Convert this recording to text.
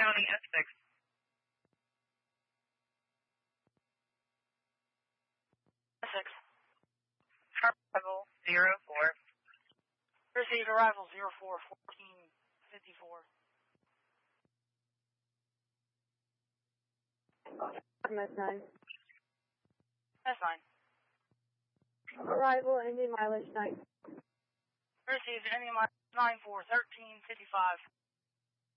County S6. S6. Arrival 04. Received arrival 04, 1454. S9. S9. Arrival, Indian mileage 9. Received Indian mileage 94, 1355.